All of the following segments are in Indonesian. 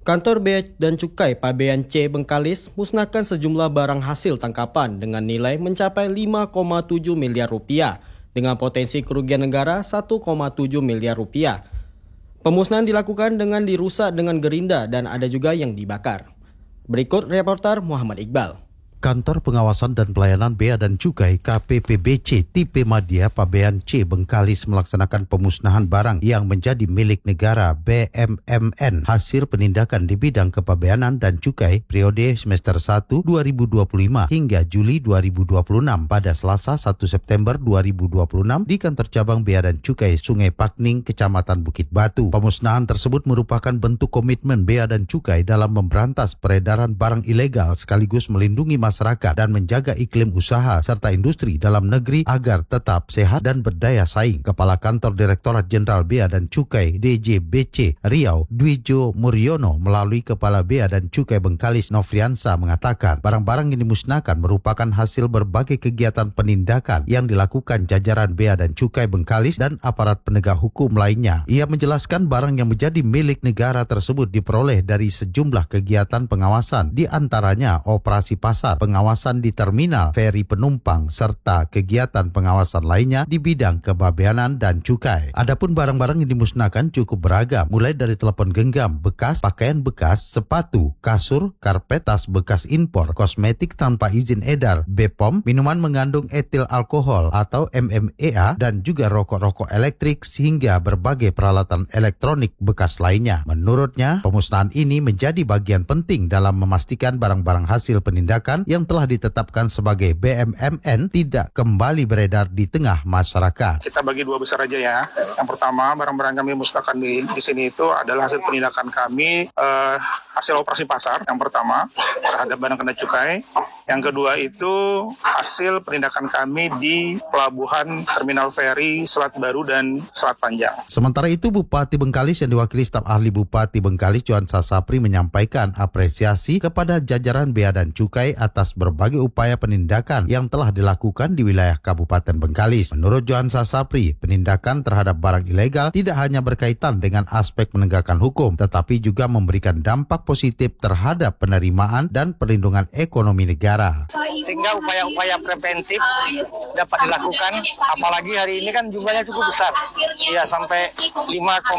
Kantor Bea dan Cukai Pabean C Bengkalis musnahkan sejumlah barang hasil tangkapan dengan nilai mencapai 5,7 miliar rupiah dengan potensi kerugian negara 1,7 miliar rupiah. Pemusnahan dilakukan dengan dirusak dengan gerinda dan ada juga yang dibakar. Berikut reporter Muhammad Iqbal. Kantor Pengawasan dan Pelayanan Bea dan Cukai KPPBC Tipe Madya Pabean C Bengkalis melaksanakan pemusnahan barang yang menjadi milik negara BMMN hasil penindakan di bidang kepabeanan dan cukai periode semester 1 2025 hingga Juli 2026 pada Selasa 1 September 2026 di kantor cabang Bea dan Cukai Sungai Pakning, Kecamatan Bukit Batu. Pemusnahan tersebut merupakan bentuk komitmen Bea dan Cukai dalam memberantas peredaran barang ilegal sekaligus melindungi masyarakat dan menjaga iklim usaha serta industri dalam negeri agar tetap sehat dan berdaya saing. Kepala Kantor Direktorat Jenderal Bea dan Cukai DJBC Riau Dwijo Muryono melalui Kepala Bea dan Cukai Bengkalis Nofriansa mengatakan barang-barang yang dimusnahkan merupakan hasil berbagai kegiatan penindakan yang dilakukan jajaran Bea dan Cukai Bengkalis dan aparat penegak hukum lainnya. Ia menjelaskan barang yang menjadi milik negara tersebut diperoleh dari sejumlah kegiatan pengawasan, di antaranya operasi pasar, pengawasan di terminal, feri penumpang, serta kegiatan pengawasan lainnya di bidang kepabeanan dan cukai. Adapun barang-barang yang dimusnahkan cukup beragam, mulai dari telepon genggam bekas, pakaian bekas, sepatu, kasur, karpet, tas bekas impor, kosmetik tanpa izin edar, BPOM, minuman mengandung etil alkohol atau MMEA, dan juga rokok-rokok elektrik hingga berbagai peralatan elektronik bekas lainnya. Menurutnya, pemusnahan ini menjadi bagian penting dalam memastikan barang-barang hasil penindakan yang telah ditetapkan sebagai BMMN tidak kembali beredar di tengah masyarakat. Kita bagi dua besar aja ya. Yang pertama, barang-barang kami musnahkan di sini itu adalah hasil penindakan kami hasil operasi pasar. Yang pertama terhadap barang kena cukai. Yang kedua itu hasil penindakan kami di pelabuhan Terminal Feri Selat Baru dan Selat Panjang. Sementara itu, Bupati Bengkalis yang diwakili staf ahli Bupati Bengkalis Johansa Sapri menyampaikan apresiasi kepada jajaran Bea dan Cukai atas berbagai upaya penindakan yang telah dilakukan di wilayah Kabupaten Bengkalis. Menurut Johansa Sapri, penindakan terhadap barang ilegal tidak hanya berkaitan dengan aspek penegakan hukum, tetapi juga memberikan dampak positif terhadap penerimaan dan perlindungan ekonomi negara. Sehingga upaya-upaya preventif dapat dilakukan, apalagi hari ini kan jumlahnya cukup besar, ya sampai 5,9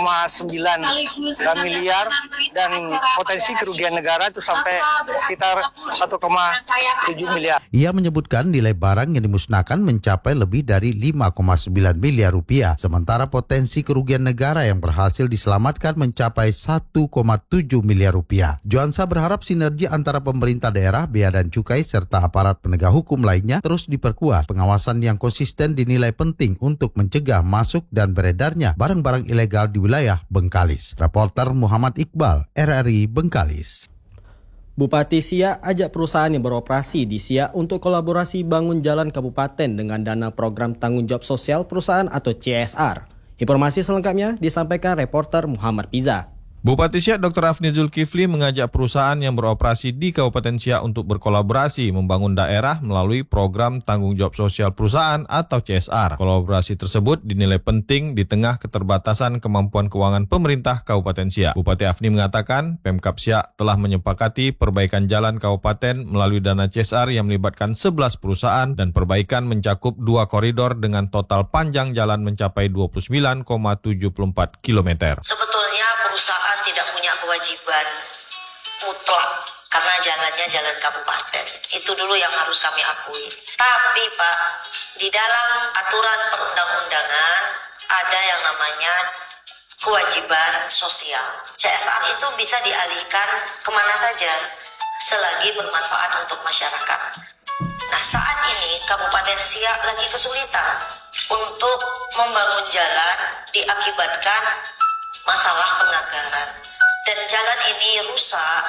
miliar dan potensi kerugian negara itu sampai sekitar 1,7 miliar. Ia menyebutkan nilai barang yang dimusnahkan mencapai lebih dari 5,9 miliar rupiah, sementara potensi kerugian negara yang berhasil diselamatkan mencapai 1,7 miliar rupiah. Johansa berharap sinergi antara pemerintah daerah, Bea dan Cukai serta aparat penegak hukum lainnya terus diperkuat. Pengawasan yang konsisten dinilai penting untuk mencegah masuk dan beredarnya barang-barang ilegal di wilayah Bengkalis. Reporter Muhammad Iqbal, RRI Bengkalis. Bupati Siak ajak perusahaan yang beroperasi di Siak untuk kolaborasi bangun jalan kabupaten dengan dana program tanggung jawab sosial perusahaan atau CSR. Informasi selengkapnya disampaikan reporter Muhammad Piza. Bupati Siak Dr. Afni Zulkifli mengajak perusahaan yang beroperasi di Kabupaten Siak untuk berkolaborasi membangun daerah melalui program tanggung jawab sosial perusahaan atau CSR. Kolaborasi tersebut dinilai penting di tengah keterbatasan kemampuan keuangan pemerintah Kabupaten Siak. Bupati Afni mengatakan Pemkab Siak telah menyepakati perbaikan jalan kabupaten melalui dana CSR yang melibatkan 11 perusahaan dan perbaikan mencakup 2 koridor dengan total panjang jalan mencapai 29,74 km. Sebetulnya perusahaan tidak punya kewajiban mutlak karena jalannya jalan kabupaten. Itu dulu yang harus kami akui. Tapi Pak, di dalam aturan perundang-undangan ada yang namanya kewajiban sosial. CSR itu bisa dialihkan kemana saja selagi bermanfaat untuk masyarakat. Nah, saat ini Kabupaten Siak lagi kesulitan untuk membangun jalan diakibatkan masalah penganggaran. Dan jalan ini rusak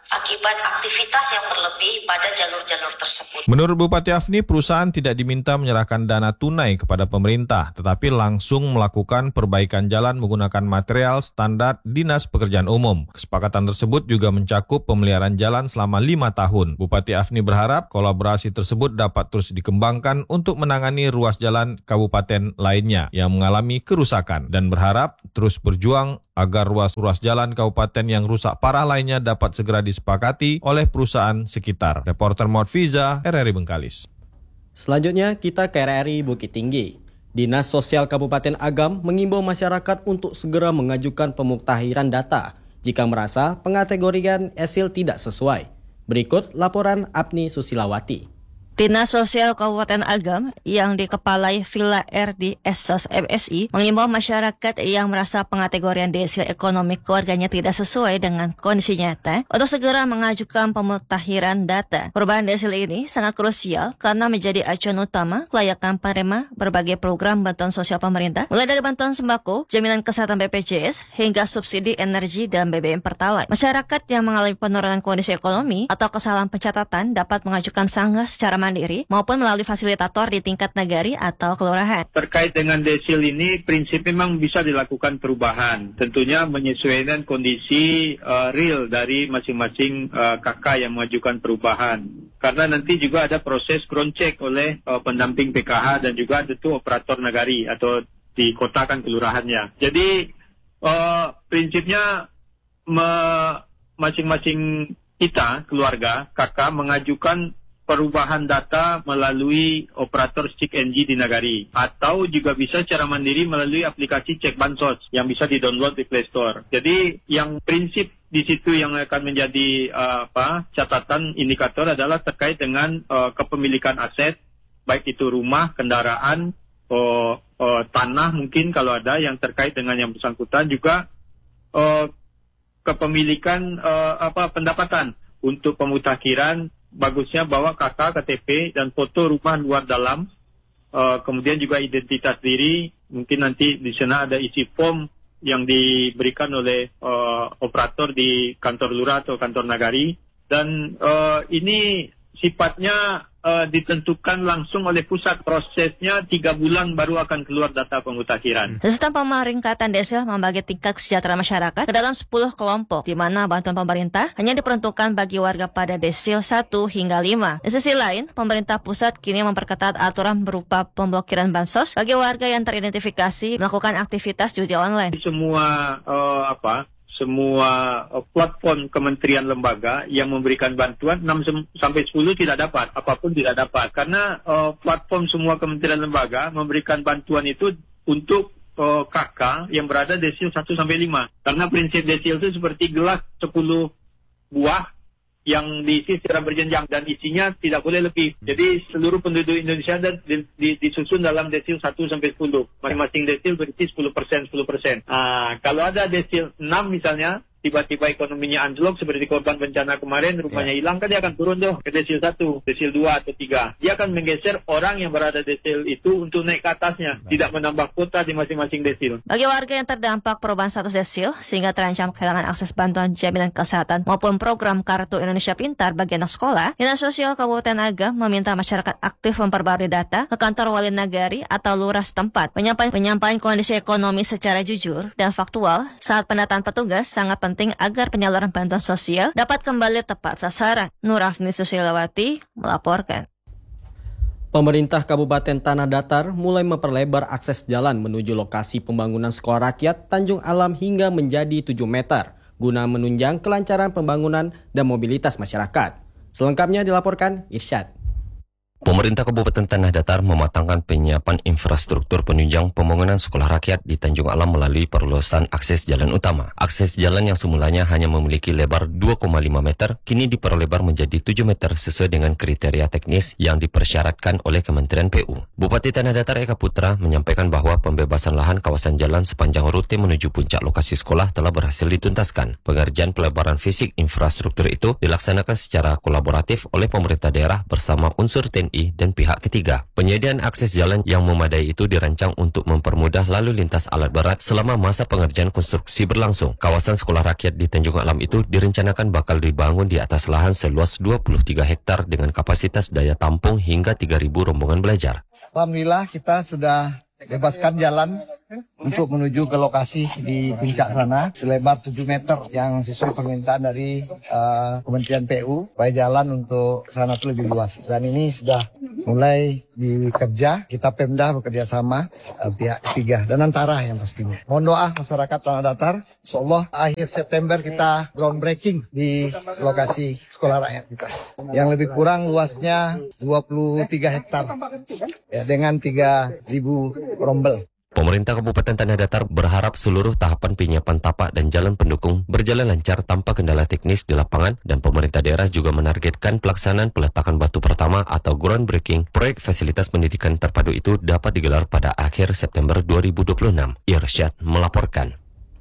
akibat aktivitas yang berlebih pada jalur-jalur tersebut. Menurut Bupati Afni, perusahaan tidak diminta menyerahkan dana tunai kepada pemerintah, tetapi langsung melakukan perbaikan jalan menggunakan material standar Dinas Pekerjaan Umum. Kesepakatan tersebut juga mencakup pemeliharaan jalan selama 5 tahun. Bupati Afni berharap kolaborasi tersebut dapat terus dikembangkan untuk menangani ruas jalan kabupaten lainnya yang mengalami kerusakan dan berharap terus berjuang agar ruas-ruas jalan kabupaten yang rusak parah lainnya dapat segera disepakati oleh perusahaan sekitar. Reporter Maudfiza, RRI Bengkalis. Selanjutnya kita ke RRI Bukit Tinggi. Dinas Sosial Kabupaten Agam mengimbau masyarakat untuk segera mengajukan pemuktahiran data jika merasa pengategorian esil tidak sesuai. Berikut laporan Apni Susilawati. Dinas Sosial Kabupaten Agam yang dikepalai Villa R di Esos MSI mengimbau masyarakat yang merasa pengategorian desil ekonomi keluarganya tidak sesuai dengan kondisi nyata untuk segera mengajukan pemuktahiran data. Perubahan desil ini sangat krusial karena menjadi acuan utama kelayakan penerima berbagai program bantuan sosial pemerintah, mulai dari bantuan sembako, jaminan kesehatan BPJS, hingga subsidi energi dan BBM Pertalite. Masyarakat yang mengalami penurunan kondisi ekonomi atau kesalahan pencatatan dapat mengajukan sanggah secara mandiri maupun melalui fasilitator di tingkat nagari atau kelurahan. Terkait dengan desil ini, prinsip memang bisa dilakukan perubahan. Tentunya menyesuaikan kondisi real dari masing-masing kakak yang mengajukan perubahan. Karena nanti juga ada proses cross check oleh pendamping PKH dan juga tentu operator nagari atau dikotakan kelurahannya. Jadi prinsipnya masing-masing kita, keluarga, kakak mengajukan perubahan data melalui operator cek NG di Nagari atau juga bisa secara mandiri melalui aplikasi cek bansos yang bisa di-download di Play Store. Jadi yang prinsip di situ yang akan menjadi catatan indikator adalah terkait dengan kepemilikan aset, baik itu rumah, kendaraan, tanah mungkin kalau ada yang terkait dengan yang bersangkutan, juga kepemilikan pendapatan. Untuk pemutakhiran bagusnya bawa KK, KTP, dan foto rumah luar dalam, kemudian juga identitas diri, mungkin nanti di sana ada isi form yang diberikan oleh operator di kantor lurah atau kantor nagari, dan ini sifatnya ditentukan langsung oleh pusat. Prosesnya 3 bulan baru akan keluar data pemutakhiran. Sistem pemeringkatan desil membagi tingkat kesejahteraan masyarakat ke dalam 10 kelompok, di mana bantuan pemerintah hanya diperuntukkan bagi warga pada desil 1 hingga 5. Di sisi lain, pemerintah pusat kini memperketat aturan berupa pemblokiran bansos bagi warga yang teridentifikasi melakukan aktivitas judi online. Semua platform kementerian lembaga yang memberikan bantuan 6 sampai 10 tidak dapat, apapun tidak dapat. Karena platform semua kementerian lembaga memberikan bantuan itu untuk KK yang berada desil 1 sampai 5. Karena prinsip desil itu seperti gelas 10 buah yang diisi secara berjenjang dan isinya tidak boleh lebih. Jadi seluruh penduduk Indonesia disusun dalam desil 1 sampai 10. Masing-masing desil berisi 10%. Kalau ada desil 6 misalnya, tiba-tiba ekonominya anjlok seperti korban bencana kemarin, rumahnya hilang, kan dia akan turun tuh ke desil 1, desil 2 atau 3. Dia akan menggeser orang yang berada desil itu untuk naik ke atasnya, tidak menambah kuota di masing-masing desil. Bagi warga yang terdampak perubahan status desil sehingga terancam kehilangan akses bantuan jaminan kesehatan maupun program Kartu Indonesia Pintar bagi anak sekolah, Dinas Sosial Kabupaten Agam meminta masyarakat aktif memperbarui data ke kantor wali nagari atau lurah setempat. Penyampaian kondisi ekonomi secara jujur dan faktual saat pendataan petugas sangat penting agar penyaluran bantuan sosial dapat kembali tepat sasaran. Nur Afni Susilawati melaporkan. Pemerintah Kabupaten Tanah Datar mulai memperlebar akses jalan menuju lokasi pembangunan sekolah rakyat Tanjung Alam hingga menjadi 7 meter, guna menunjang kelancaran pembangunan dan mobilitas masyarakat. Selengkapnya dilaporkan Irsyad. Pemerintah Kabupaten Tanah Datar mematangkan penyiapan infrastruktur penunjang pembangunan sekolah rakyat di Tanjung Alam melalui perluasan akses jalan utama. Akses jalan yang semulanya hanya memiliki lebar 2,5 meter, kini diperlebar menjadi 7 meter sesuai dengan kriteria teknis yang dipersyaratkan oleh Kementerian PU. Bupati Tanah Datar Eka Putra menyampaikan bahwa pembebasan lahan kawasan jalan sepanjang rute menuju puncak lokasi sekolah telah berhasil dituntaskan. Pengerjaan pelebaran fisik infrastruktur itu dilaksanakan secara kolaboratif oleh pemerintah daerah bersama unsur TNI TNI dan pihak ketiga. Penyediaan akses jalan yang memadai itu dirancang untuk mempermudah lalu lintas alat berat selama masa pengerjaan konstruksi berlangsung. Kawasan sekolah rakyat di Tanjung Alam itu direncanakan bakal dibangun di atas lahan seluas 23 hektar dengan kapasitas daya tampung hingga 3.000 rombongan belajar. Alhamdulillah kita sudah bebaskan jalan untuk menuju ke lokasi di puncak sana selebar 7 meter yang sesuai permintaan dari Kementerian PU supaya jalan untuk sana itu lebih luas. Dan ini sudah mulai dikerja, kita Pemda bekerja sama pihak ketiga dan antara yang pastinya. Mohon doa masyarakat Tanah Datar, insyaallah akhir September kita groundbreaking di lokasi sekolah rakyat kita. Yang lebih kurang luasnya 23 hektar ya, dengan 3.000 rombel. Pemerintah Kabupaten Tanah Datar berharap seluruh tahapan penyiapan tapak dan jalan pendukung berjalan lancar tanpa kendala teknis di lapangan, dan pemerintah daerah juga menargetkan pelaksanaan peletakan batu pertama atau groundbreaking proyek fasilitas pendidikan terpadu itu dapat digelar pada akhir September 2026. Irsyad melaporkan.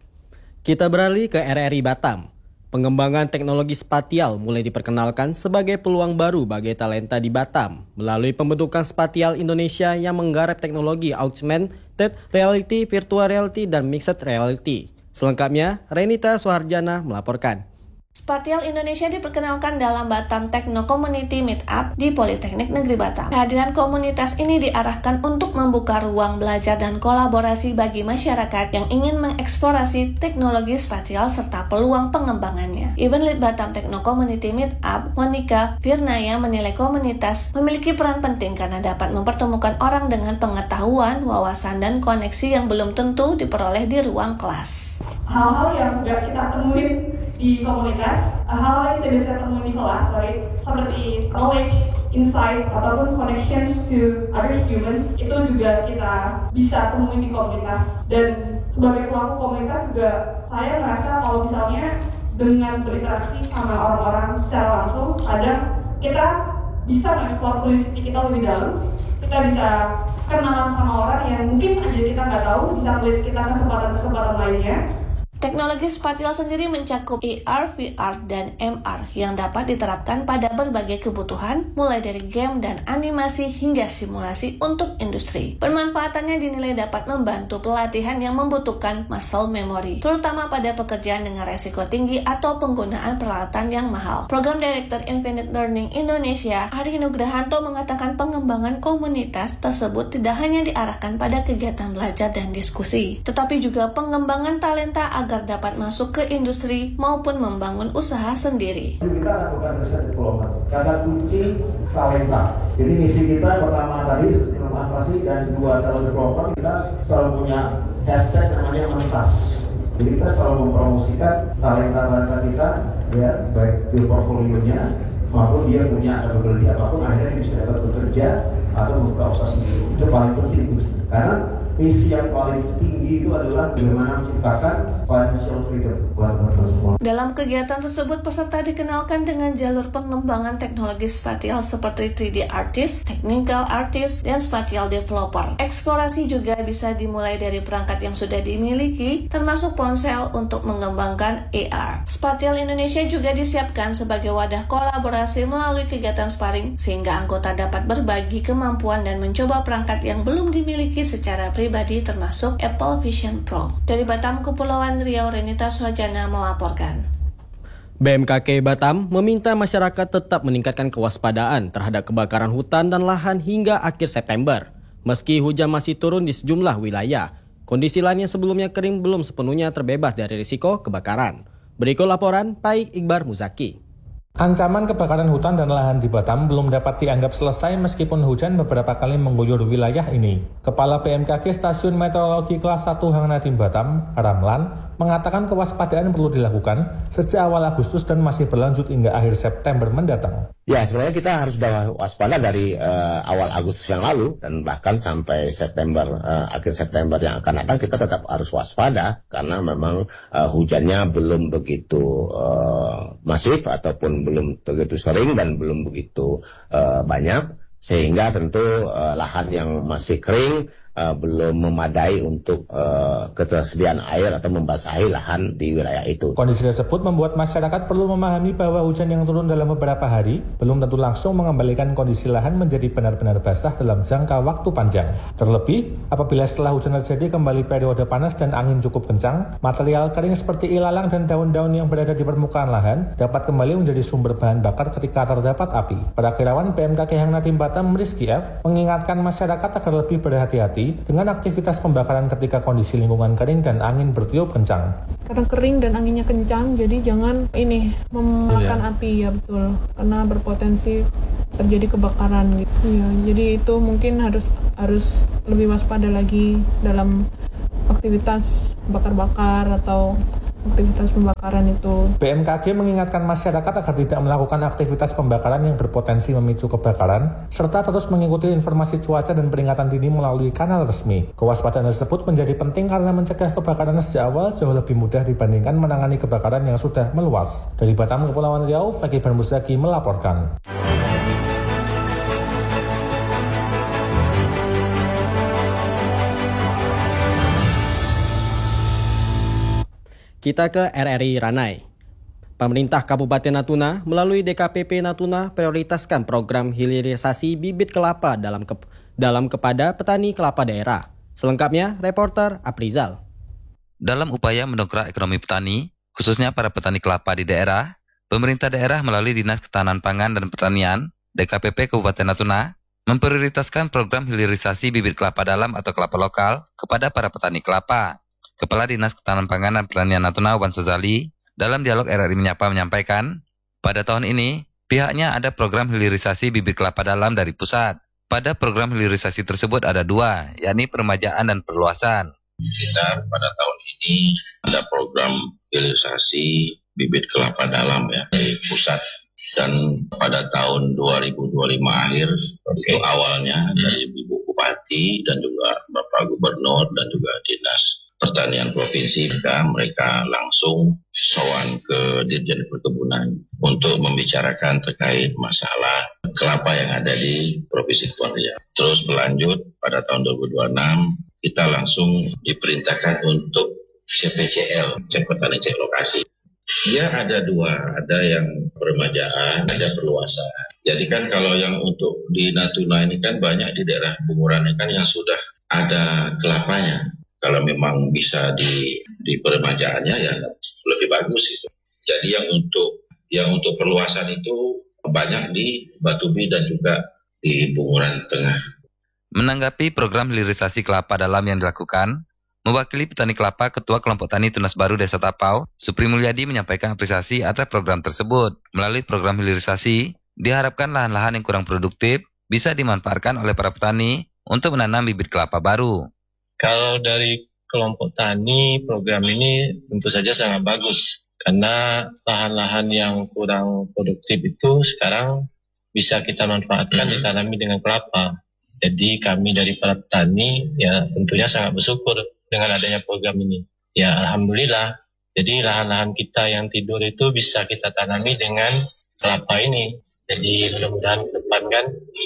Kita beralih ke RRI Batam. Pengembangan teknologi spatial mulai diperkenalkan sebagai peluang baru bagi talenta di Batam melalui pembentukan Spatial Indonesia yang menggarap teknologi augmented reality, virtual reality, dan mixed reality. Selengkapnya, Renita Suharjana melaporkan. Spatial Indonesia diperkenalkan dalam Batam Techno Community Meetup di Politeknik Negeri Batam. Kehadiran komunitas ini diarahkan untuk membuka ruang belajar dan kolaborasi bagi masyarakat yang ingin mengeksplorasi teknologi spatial serta peluang pengembangannya. Event Lead Batam Techno Community Meetup, Monica Firnaya menilai komunitas memiliki peran penting karena dapat mempertemukan orang dengan pengetahuan, wawasan, dan koneksi yang belum tentu diperoleh di ruang kelas. Hal-hal yang tidak kita temuin di komunitas, hal-hal yang kita bisa temuin di kelas, baik seperti knowledge, insight, ataupun connections to other humans, itu juga kita bisa temuin di komunitas. Dan sebagai pelaku komunitas juga, saya merasa kalau misalnya dengan berinteraksi sama orang-orang secara langsung, kadang kita bisa mengeksplor curiosity kita lebih dalam, kita bisa kenalan sama orang yang mungkin aja kita nggak tahu, bisa melihat kita kesempatan-kesempatan lainnya. Teknologi spatial sendiri mencakup AR, VR, dan MR yang dapat diterapkan pada berbagai kebutuhan, mulai dari game dan animasi hingga simulasi untuk industri. Pemanfaatannya dinilai dapat membantu pelatihan yang membutuhkan muscle memory, terutama pada pekerjaan dengan resiko tinggi atau penggunaan peralatan yang mahal. Program Director Infinite Learning Indonesia, Ari Nugrahanto, mengatakan pengembangan komunitas tersebut tidak hanya diarahkan pada kegiatan belajar dan diskusi, tetapi juga pengembangan talenta agar dapat masuk ke industri maupun membangun usaha sendiri. Kita lakukan riset development, kata kunci talenta. Jadi misi kita pertama tadi inovasi dan dua talent development, kita selalu punya hashtag namanya mentas. Jadi kita selalu mempromosikan talenta kita, ya baik di portfolionya maupun dia punya ability apapun, akhirnya dia bisa dapat bekerja atau membuka usaha sendiri. Itu paling penting, karena misi yang paling tinggi itu adalah bagaimana menciptakan financial freedom buat mereka semua. Dalam kegiatan tersebut, peserta dikenalkan dengan jalur pengembangan teknologi spatial seperti 3D artist, technical artist, dan spatial developer. Eksplorasi juga bisa dimulai dari perangkat yang sudah dimiliki, termasuk ponsel untuk mengembangkan AR. Spatial Indonesia juga disiapkan sebagai wadah kolaborasi melalui kegiatan sparring, sehingga anggota dapat berbagi kemampuan dan mencoba perangkat yang belum dimiliki secara pribadi, termasuk Apple Vision Pro. Dari Batam, Kepulauan Riau, Renita Suharjana melaporkan. BMKG Batam meminta masyarakat tetap meningkatkan kewaspadaan terhadap kebakaran hutan dan lahan hingga akhir September. Meski hujan masih turun di sejumlah wilayah, kondisi lahan yang sebelumnya kering belum sepenuhnya terbebas dari risiko kebakaran. Berikut laporan Paik Iqbar Muzaki. Ancaman kebakaran hutan dan lahan di Batam belum dapat dianggap selesai meskipun hujan beberapa kali mengguyur wilayah ini. Kepala BMKG Stasiun Meteorologi Kelas 1 Hang Nadiem Batam, Ramlan, mengatakan kewaspadaan perlu dilakukan sejak awal Agustus dan masih berlanjut hingga akhir September mendatang. Ya, sebenarnya kita harus waspada dari awal Agustus yang lalu dan bahkan sampai September, akhir September yang akan datang kita tetap harus waspada karena memang hujannya belum begitu masif ataupun belum begitu sering dan belum begitu banyak, sehingga tentu lahan yang masih kering belum memadai untuk ketersediaan air atau membasahi lahan di wilayah itu. Kondisi tersebut membuat masyarakat perlu memahami bahwa hujan yang turun dalam beberapa hari belum tentu langsung mengembalikan kondisi lahan menjadi benar-benar basah dalam jangka waktu panjang. Terlebih, apabila setelah hujan terjadi kembali periode panas dan angin cukup kencang, material kering seperti ilalang dan daun-daun yang berada di permukaan lahan dapat kembali menjadi sumber bahan bakar ketika terdapat api. Perakirawan BMKG Hang Nadiem Batam, Rizky F, mengingatkan masyarakat agar lebih berhati-hati dengan aktivitas pembakaran ketika kondisi lingkungan kering dan angin bertiup kencang. Karena kering dan anginnya kencang, jadi jangan memakan api, ya betul, karena berpotensi terjadi kebakaran gitu. Iya, jadi itu mungkin harus lebih waspada lagi dalam aktivitas bakar-bakar atau aktivitas pembakaran itu. BMKG mengingatkan masyarakat agar tidak melakukan aktivitas pembakaran yang berpotensi memicu kebakaran, serta terus mengikuti informasi cuaca dan peringatan dini melalui kanal resmi. Kewaspadaan tersebut menjadi penting karena mencegah kebakaran sejak awal jauh lebih mudah dibandingkan menangani kebakaran yang sudah meluas. Dari Batam, Kepulauan Riau, Fakih Bermuzaki melaporkan. Kita ke RRI Ranai. Pemerintah Kabupaten Natuna melalui DKPP Natuna prioritaskan program hilirisasi bibit kelapa dalam kepada petani kelapa daerah. Selengkapnya, reporter Aprizal. Dalam upaya mendongkrak ekonomi petani, khususnya para petani kelapa di daerah, pemerintah daerah melalui Dinas Ketahanan Pangan dan Pertanian, DKPP Kabupaten Natuna, memprioritaskan program hilirisasi bibit kelapa dalam atau kelapa lokal kepada para petani kelapa. Kepala Dinas Ketahanan Pangan dan Pertanian Natuna, Wan Sazali, dalam dialog RRI Menyapa menyampaikan, pada tahun ini, pihaknya ada program hilirisasi bibit kelapa dalam dari pusat. Pada program hilirisasi tersebut ada dua, yakni peremajaan dan perluasan. Kita pada tahun ini ada program hilirisasi bibit kelapa dalam ya dari pusat. Dan pada tahun 2025 akhir, itu awalnya dari Ibu Bupati dan juga Bapak Gubernur dan juga Dinas Pertanian Provinsi, mereka langsung sowan ke Dirjen Perkebunan untuk membicarakan terkait masalah kelapa yang ada di Provinsi Kepulauan Riau. Terus berlanjut pada tahun 2026 kita langsung diperintahkan untuk CPCL, cek petani cek lokasi. Ya ada dua, ada yang peremajaan, ada perluasan. Jadi kan kalau yang untuk di Natuna ini kan banyak di daerah Bunguran ini kan yang sudah ada kelapanya. Kalau memang bisa di peremajaannya ya lebih bagus itu. Jadi yang untuk perluasan itu banyak di Batubi dan juga di Bunguran Tengah. Menanggapi program hilirisasi kelapa dalam yang dilakukan, mewakili petani kelapa Ketua Kelompok Tani Tunas Baru Desa Tapau, Supri Mulyadi menyampaikan apresiasi atas program tersebut. Melalui program hilirisasi, diharapkan lahan-lahan yang kurang produktif bisa dimanfaatkan oleh para petani untuk menanam bibit kelapa baru. Kalau dari kelompok tani, program ini tentu saja sangat bagus. Karena lahan-lahan yang kurang produktif itu sekarang bisa kita manfaatkan ditanami dengan kelapa. Jadi kami dari para petani ya tentunya sangat bersyukur dengan adanya program ini. Ya Alhamdulillah, jadi lahan-lahan kita yang tidur itu bisa kita tanami dengan kelapa ini. Jadi mudah-mudahan ke depan kan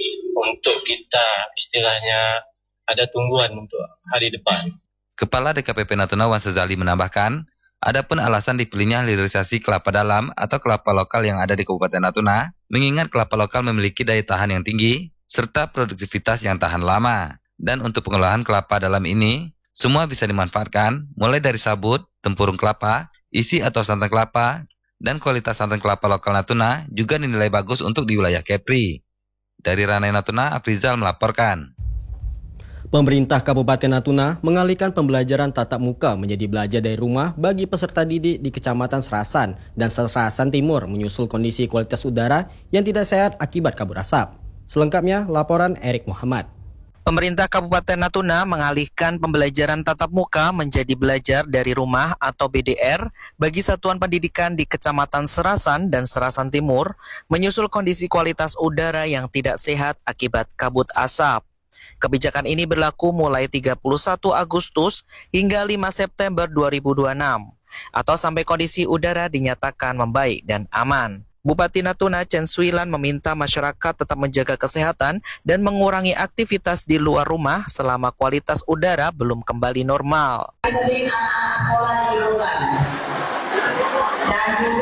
untuk kita istilahnya ada tungguan untuk hari depan. Kepala DKPP Natuna Wan Sazali menambahkan, adapun alasan dipilihnya hilirisasi kelapa dalam atau kelapa lokal yang ada di Kabupaten Natuna, mengingat kelapa lokal memiliki daya tahan yang tinggi, serta produktivitas yang tahan lama. Dan untuk pengolahan kelapa dalam ini, semua bisa dimanfaatkan, mulai dari sabut, tempurung kelapa, isi atau santan kelapa, dan kualitas santan kelapa lokal Natuna juga dinilai bagus untuk di wilayah Kepri. Dari Ranai Natuna, Aprizal melaporkan. Pemerintah Kabupaten Natuna mengalihkan pembelajaran tatap muka menjadi belajar dari rumah bagi peserta didik di Kecamatan Serasan dan Serasan Timur menyusul kondisi kualitas udara yang tidak sehat akibat kabut asap. Selengkapnya, laporan Erik Muhammad. Pemerintah Kabupaten Natuna mengalihkan pembelajaran tatap muka menjadi belajar dari rumah atau BDR bagi satuan pendidikan di Kecamatan Serasan dan Serasan Timur menyusul kondisi kualitas udara yang tidak sehat akibat kabut asap. Kebijakan ini berlaku mulai 31 Agustus hingga 5 September 2026 atau sampai kondisi udara dinyatakan membaik dan aman. Bupati Natuna Chen Suilan meminta masyarakat tetap menjaga kesehatan dan mengurangi aktivitas di luar rumah selama kualitas udara belum kembali normal. Sering anak sekolah di rumah dan juga